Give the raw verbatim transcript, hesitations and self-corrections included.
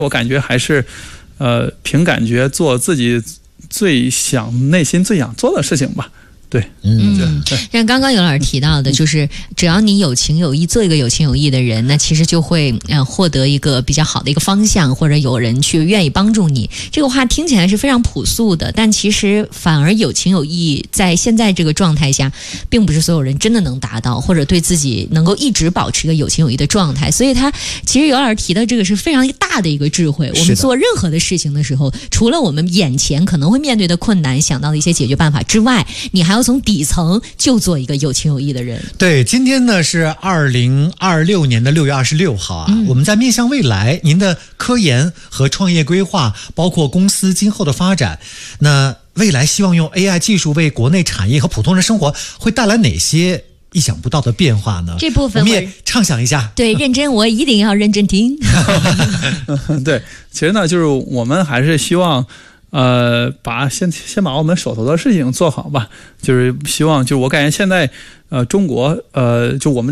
我感觉还是，呃，凭感觉做自己最想、内心最想做的事情吧。对， 嗯，像刚刚有老师提到的，就是只要你有情有义，做一个有情有义的人，那其实就会呃获得一个比较好的一个方向，或者有人去愿意帮助你。这个话听起来是非常朴素的，但其实反而有情有义，在现在这个状态下，并不是所有人真的能达到，或者对自己能够一直保持一个有情有义的状态。所以他其实有老师提的这个是非常大的一个智慧。我们做任何的事情的时候，除了我们眼前可能会面对的困难，想到的一些解决办法之外，你还要从底层就做一个有情有义的人。 对，今天呢是二零二六年的六月二十六号啊、嗯，我们在面向未来，您的科研和创业规划，包括公司今后的发展，那未来希望用 A I 技术为国内产业和普通人生活会带来哪些意想不到的变化呢？ 这部分我们也畅想一下。 对，认真，我一定要认真听。 对，其实呢，就是我们还是希望。呃，把先先把我们手头的事情做好吧，就是希望，就是我感觉现在，呃，中国，呃，就我们。